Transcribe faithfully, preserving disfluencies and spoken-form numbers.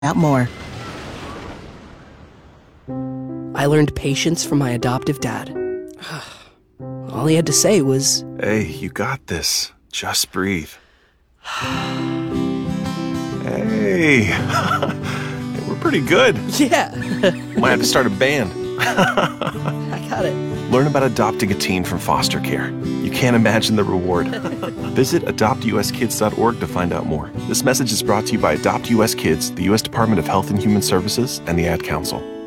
out more. I learned patience from my adoptive dad. All he had to say was, "Hey, you got this. Just breathe." Hey, we're pretty good. yeah, Might have to start a band. I got it. Learn about adopting a teen from foster care. You can't imagine the reward. Visit adopt u s kids dot org to find out more. This message is brought to you by Adopt U S Kids, the U S Department of Health and Human Services, and the Ad Council.